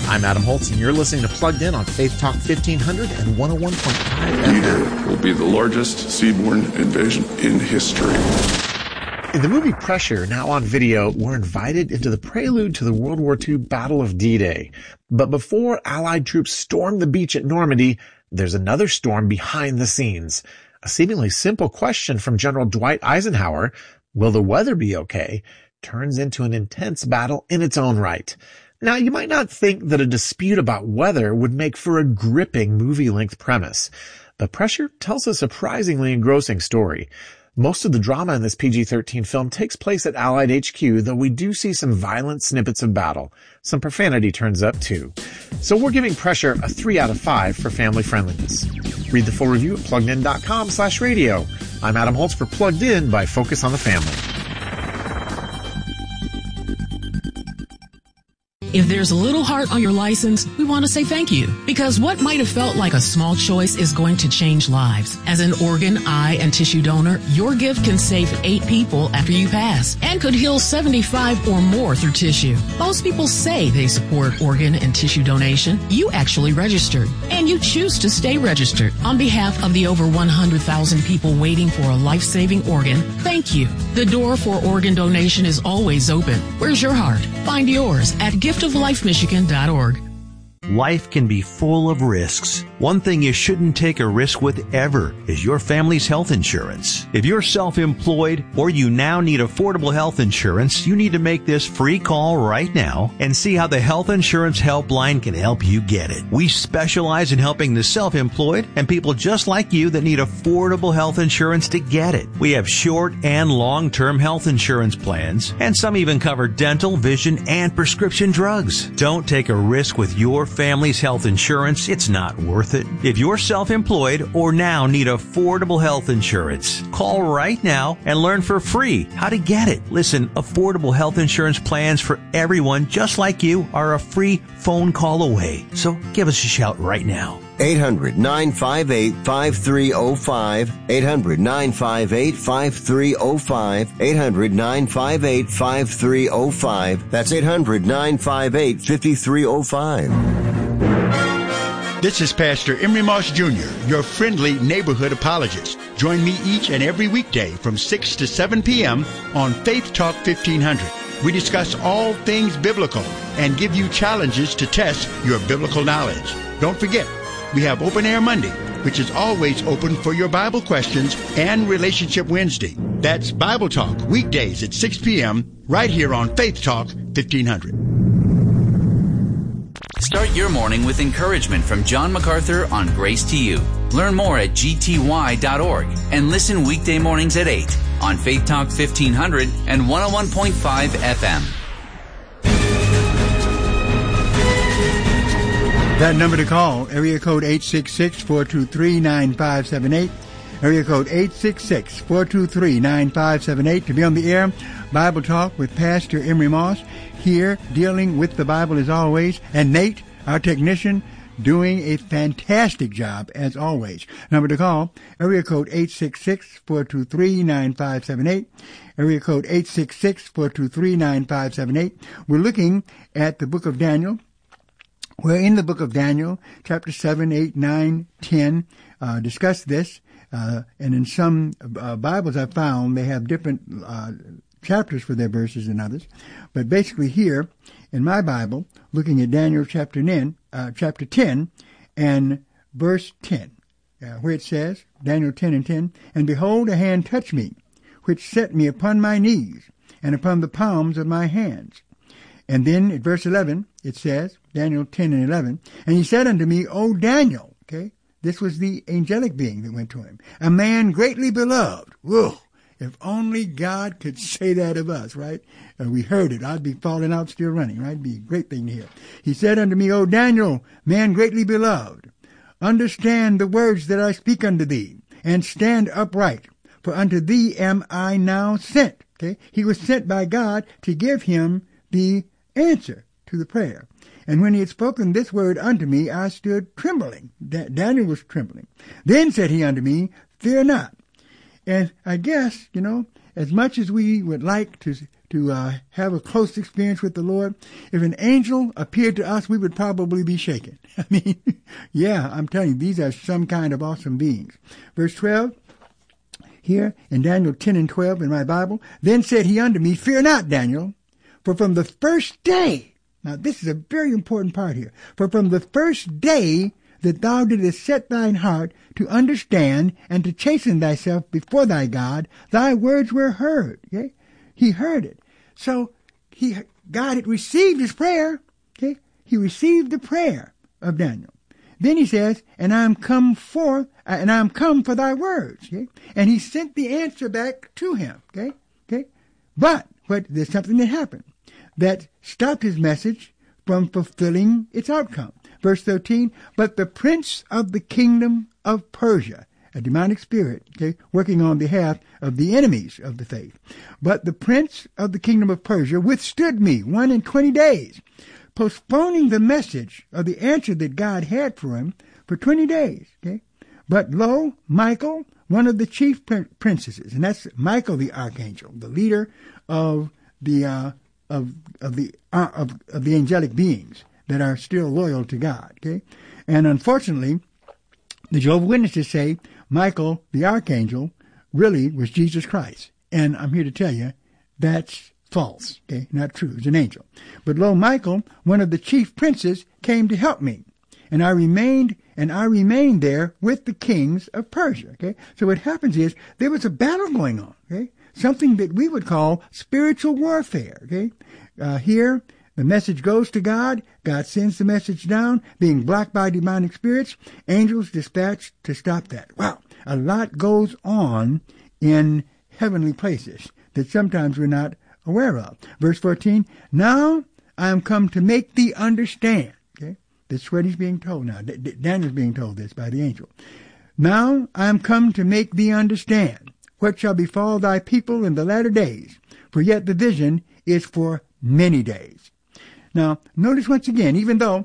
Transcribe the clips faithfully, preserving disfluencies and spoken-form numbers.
I'm Adam Holtz, and you're listening to Plugged In on Faith Talk fifteen hundred and one oh one point five F M. D-Day will be the largest seaborne invasion in history. In the movie Pressure, now on video, we're invited into the prelude to the World War Two Battle of D-Day. But before Allied troops storm the beach at Normandy, there's another storm behind the scenes. A seemingly simple question from General Dwight Eisenhower, will the weather be okay, turns into an intense battle in its own right. Now, you might not think that a dispute about weather would make for a gripping movie-length premise, but Pressure tells a surprisingly engrossing story. Most of the drama in this P G thirteen film takes place at Allied H Q, though we do see some violent snippets of battle. Some profanity turns up, too. So we're giving Pressure a three out of five for family friendliness. Read the full review at pluggedin.com slash radio. I'm Adam Holtz for Plugged In by Focus on the Family. If there's a little heart on your license, we want to say thank you. Because what might have felt like a small choice is going to change lives. As an organ, eye, and tissue donor, your gift can save eight people after you pass and could heal seventy-five or more through tissue. Most people say they support organ and tissue donation. You actually registered, and you choose to stay registered. On behalf of the over one hundred thousand people waiting for a life-saving organ, thank you. The door for organ donation is always open. Where's your heart? Find yours at gift of life michigan dot org. Life can be full of risks. One thing you shouldn't take a risk with ever is your family's health insurance. If you're self-employed or you now need affordable health insurance, you need to make this free call right now and see how the Health Insurance Helpline can help you get it. We specialize in helping the self-employed and people just like you that need affordable health insurance to get it. We have short and long-term health insurance plans, and some even cover dental, vision, and prescription drugs. Don't take a risk with your family's health insurance. It's not worth it. If you're self-employed or now need affordable health insurance, call right now and learn for free how to get it. Listen, affordable health insurance plans for everyone just like you are a free phone call away. So give us a shout right now. eight hundred nine five eight five three zero five, eight hundred nine five eight five three zero five, eight hundred nine five eight five three zero five. That's eight hundred nine five eight five three zero five. This is Pastor Emery Moss Junior, your friendly neighborhood apologist. Join me each and every weekday from six to seven p.m. on Faith Talk fifteen hundred. We discuss all things biblical and give you challenges to test your biblical knowledge. Don't forget, we have Open Air Monday, which is always open for your Bible questions, and Relationship Wednesday. That's Bible Talk, weekdays at six p.m. right here on Faith Talk fifteen hundred. Start your morning with encouragement from John MacArthur on Grace to You. Learn more at g t y dot org and listen weekday mornings at eight on Faith Talk fifteen hundred and one oh one point five F M. That number to call, area code eight six six, four two three, nine five seven eight, area code eight six six, four two three, nine five seven eight, to be on the air. Bible Talk with Pastor Emery Moss, here dealing with the Bible as always, and Nate, our technician, doing a fantastic job as always. Number to call, area code eight six six, four two three, nine five seven eight, area code eight six six, four two three, nine five seven eight. We're looking at the book of Daniel. We're in the book of Daniel, chapter seven, eight, nine, ten, uh, discuss this, uh, and in some uh, Bibles I've found they have different uh, chapters for their verses than others. But basically here, in my Bible, looking at Daniel chapter ten, uh, chapter ten and verse ten, uh, where it says, Daniel ten and ten, and behold, a hand touched me, which set me upon my knees, and upon the palms of my hands. And then at verse eleven, it says, Daniel ten and eleven, and he said unto me, O Daniel, okay, this was the angelic being that went to him, a man greatly beloved. Whoa, if only God could say that of us, right? Uh, we heard it. I'd be falling out still running, right? It'd be a great thing to hear. He said unto me, O Daniel, man greatly beloved, understand the words that I speak unto thee, and stand upright, for unto thee am I now sent. Okay, he was sent by God to give him the answer to the prayer. And when he had spoken this word unto me, I stood trembling. Da- Daniel was trembling. Then said he unto me, fear not. And I guess, you know, as much as we would like to to uh, have a close experience with the Lord. If an angel appeared to us, we would probably be shaken. I mean, yeah, I'm telling you, these are some kind of awesome beings. Verse twelve, here in Daniel ten and twelve in my Bible, then said he unto me, fear not, Daniel, for from the first day, now this is a very important part here, for from the first day that thou didst set thine heart to understand and to chasten thyself before thy God, thy words were heard. Okay? He heard it. So he, God had received his prayer. Okay? He received the prayer of Daniel. Then he says, and I am come forth, and I am come for thy words. Okay? And he sent the answer back to him. Okay? Okay? But what, there's something that happened that stopped his message from fulfilling its outcome. Verse thirteen, but the prince of the kingdom of Persia, a demonic spirit, okay, working on behalf of the enemies of the faith. But the prince of the kingdom of Persia withstood me one and twenty days, postponing the message of the answer that God had for him for twenty days. Okay, but lo, Michael, one of the chief princesses, and that's Michael the archangel, the leader of the uh, of of the uh, of of the angelic beings that are still loyal to God. Okay, and unfortunately, the Jehovah's Witnesses say Michael, the archangel, really was Jesus Christ. And I'm here to tell you that's false. Okay, not true. It's an angel. But lo, Michael, one of the chief princes, came to help me. And I remained, and I remained there with the kings of Persia. Okay, so what happens is there was a battle going on. Okay, something that we would call spiritual warfare. Okay, uh, here, the message goes to God. God sends the message down, being blocked by demonic spirits. Angels dispatched to stop that. Wow. A lot goes on in heavenly places that sometimes we're not aware of. Verse fourteen, now I am come to make thee understand. Okay. That's what he's being told now. D- D- Daniel's being told this by the angel. Now I am come to make thee understand what shall befall thy people in the latter days. For yet the vision is for many days. Now, notice once again, even though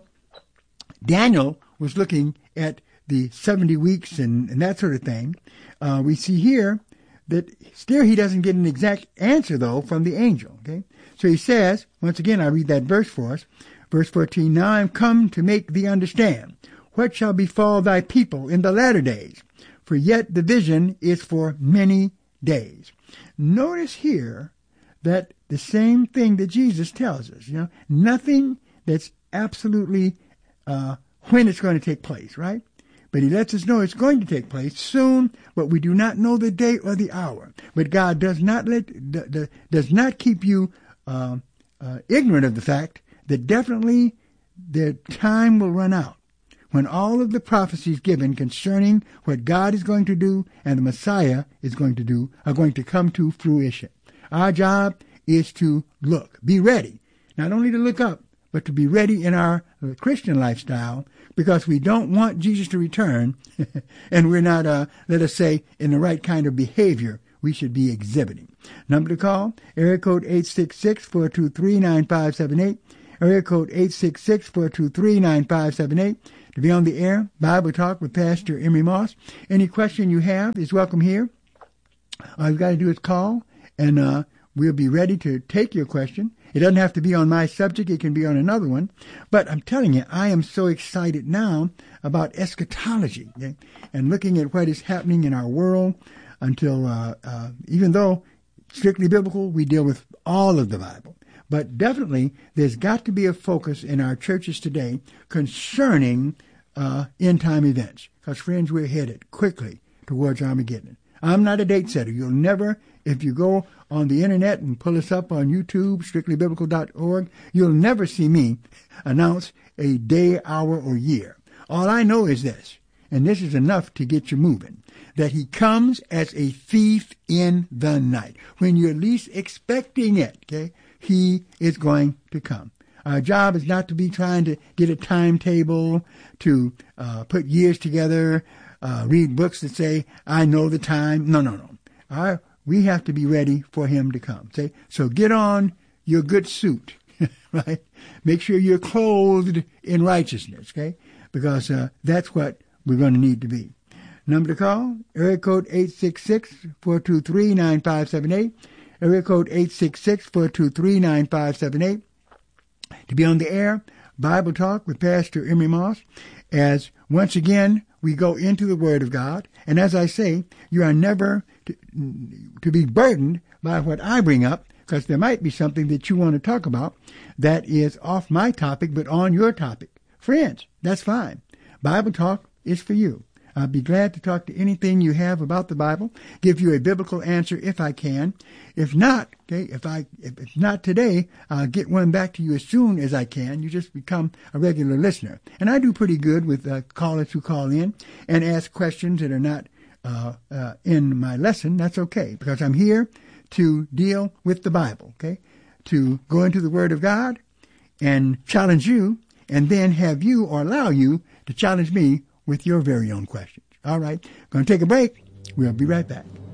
Daniel was looking at the seventy weeks and, and that sort of thing, uh, we see here that still he doesn't get an exact answer, though, from the angel. Okay, so he says, once again, I read that verse for us, verse fourteen, now I am come to make thee understand what shall befall thy people in the latter days, for yet the vision is for many days. Notice here that the same thing that Jesus tells us, you know, nothing that's absolutely uh, when it's going to take place, right? But he lets us know it's going to take place soon, but we do not know the day or the hour. But God does not let d- d- does not keep you uh, uh, ignorant of the fact that definitely the time will run out when all of the prophecies given concerning what God is going to do and the Messiah is going to do are going to come to fruition. Our job is to look, be ready, not only to look up, but to be ready in our Christian lifestyle, because we don't want Jesus to return, and we're not, uh, let us say, in the right kind of behavior we should be exhibiting. Number to call, area code eight six six, four two three, nine five seven eight, area code eight six six, four two three, nine five seven eight. To be on the air, Bible Talk with Pastor Emery Moss. Any question you have is welcome here. All you've got to do is call, and uh, we'll be ready to take your question. It doesn't have to be on my subject. It can be on another one. But I'm telling you, I am so excited now about eschatology, okay? And looking at what is happening in our world until, uh, uh, even though strictly biblical, we deal with all of the Bible. But definitely, there's got to be a focus in our churches today concerning uh, end-time events. Because, friends, we're headed quickly towards Armageddon. I'm not a date setter. You'll never, if you go on the internet and pull us up on YouTube, strictly biblical dot org, you'll never see me announce a day, hour, or year. All I know is this, and this is enough to get you moving, that he comes as a thief in the night. When you're least expecting it, okay, he is going to come. Our job is not to be trying to get a timetable, to uh, put years together, uh, read books that say, I know the time. No, no, no. Our, we have to be ready for him to come. See? So get on your good suit, right? Make sure you're clothed in righteousness, okay? Because uh, that's what we're going to need to be. Number to call, area code eight six six, four two three, nine five seven eight. area code eight six six, four two three, nine five seven eight. To be on the air, Bible Talk with Pastor Emery Moss, as once again we go into the Word of God. And as I say, you are never to, to be burdened by what I bring up, because there might be something that you want to talk about that is off my topic but on your topic. Friends, that's fine. Bible Talk is for you. I'll be glad to talk to anything you have about the Bible, give you a biblical answer if I can. If not, okay, if I if it's not today, I'll get one back to you as soon as I can. You just become a regular listener. And I do pretty good with uh, callers who call in and ask questions that are not uh, uh, in my lesson. That's okay, because I'm here to deal with the Bible, okay, to go into the Word of God and challenge you, and then have you or allow you to challenge me with your very own questions. All right, going to take a break. We'll be right back.